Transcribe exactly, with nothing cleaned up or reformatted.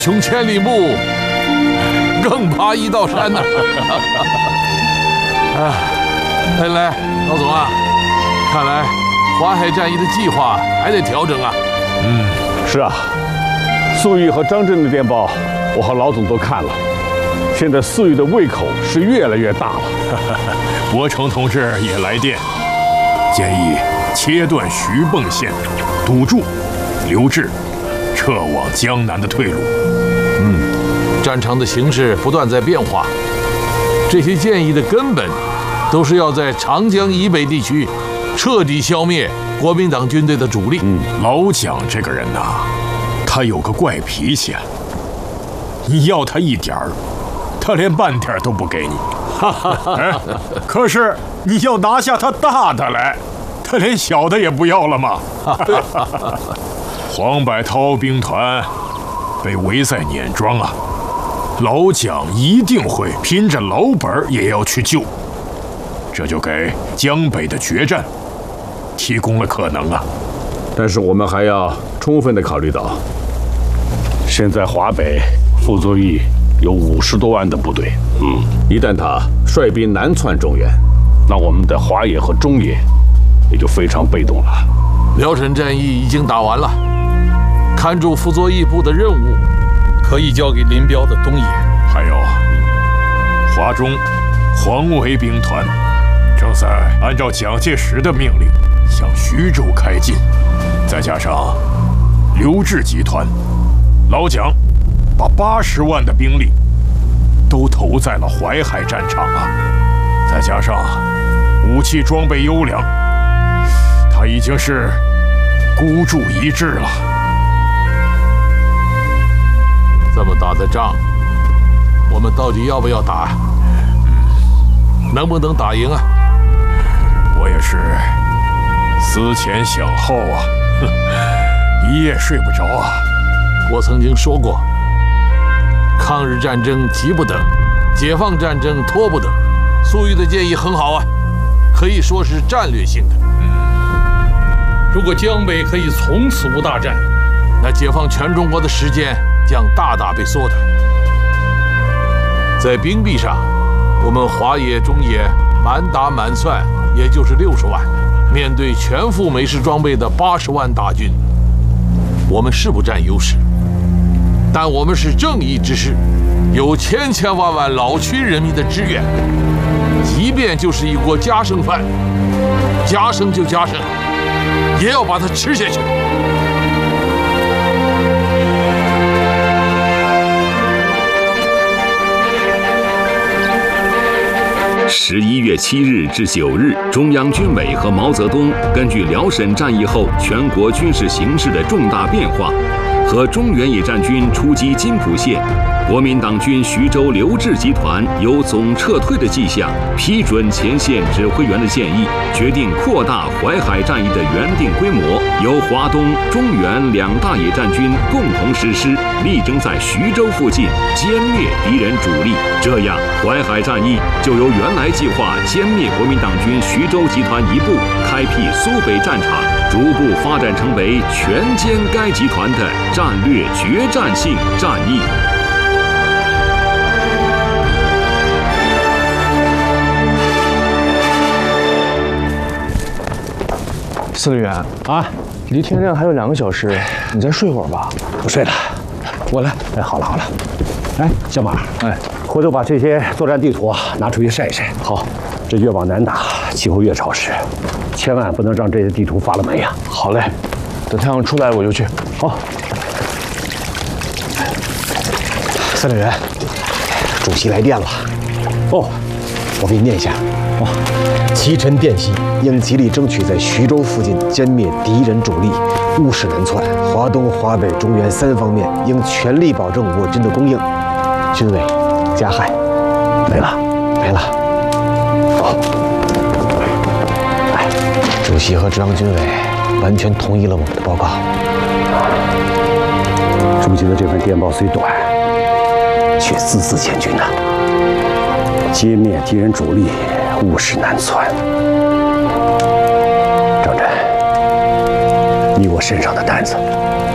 穷千里目，更爬一道山呐！啊，来来，老总啊，看来淮海战役的计划还得调整啊。 嗯，是啊，粟裕和张震的电报，我和老总都看了。现在粟裕的胃口是越来越大了。 伯承同志也来电，建议切断徐蚌线，堵住刘志撤往江南的退路。 嗯，战场的形势不断在变化，这些建议的根本都是要在长江以北地区彻底消灭国民党军队的主力。 嗯，老蒋这个人呐、啊，他有个怪脾气啊，你要他一点儿，他连半点都不给你。哎，可是你要拿下他大的来，他连小的也不要了吗？黄百韬兵团被围在碾庄啊，老蒋一定会拼着老本也要去救，这就给江北的决战提供了可能啊。 但是我们还要充分地考虑到，现在华北傅作义有五十多万的部队，嗯，一旦他率兵南窜中原，那我们的华野和中野也就非常被动了。 辽沈战役已经打完了，看住傅作义部的任务可以交给林彪的东野。 还有华中黄维兵团正在按照蒋介石的命令向徐州开进，再加上刘志集团，老蒋把八十万的兵力都投在了淮海战场啊，再加上武器装备优良，他已经是孤注一掷了。 这么打的仗，我们到底要不要打？能不能打赢啊？ 我也是思前想后啊，一夜睡不着啊。 我曾经说过，抗日战争急不得，解放战争拖不得。粟裕的建议很好啊，可以说是战略性的。 嗯，如果江北可以从此无大战， 那解放全中国的时间将大大被缩短。在兵力上，我们华野、中野满打满算也就是六十万，面对全副美式装备的八十万大军，我们是不占优势。但我们是正义之师，有千千万万老区人民的支援，即便就是一锅夹生饭，夹生就夹生，也要把它吃下去。 十一月七日至九日，中央军委和毛泽东根据辽沈战役后全国军事形势的重大变化，和中原野战军出击金浦县，国民党军徐州刘志集团有总撤退的迹象，批准前线指挥员的建议，决定扩大淮海战役的原定规模，由华东、中原两大野战军共同实施，力争在徐州附近歼灭敌人主力。这样，淮海战役就由原来计划歼灭国民党军徐州集团一部，开辟苏北战场，逐步发展成为全歼该集团的战略决战性战役。 司令员啊，离天亮还有两个小时，你再睡会儿吧。 不睡了， 我来。 哎，好了好了，哎，小马，哎，回头把这些作战地图啊拿出去晒一晒。 好， 这越往南打，气候越潮湿，千万不能让这些地图发了霉呀。 好嘞，等太阳出来我就去。 好。司令员，主席来电了。哦，我给你念一下。哦，其臣电悉，应极力争取在徐州附近歼灭敌人主力，务使南窜。华东、华北、中原三方面应全力保证我军的供应。军委，加害。没了，没了。好。哎，主席和中央军委完全同意了我们的报告。主席的这份电报虽短，却字字千钧呐。歼灭敌人主力，务使南窜。张震，你我身上的担子